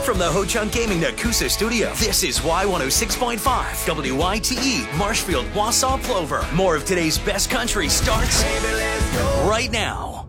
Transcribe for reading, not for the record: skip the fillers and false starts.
From the Ho Chunk Gaming Nakusa studio, this is Y106.5, WITE, Marshfield, Wausau, Plover. More of today's best country starts right now.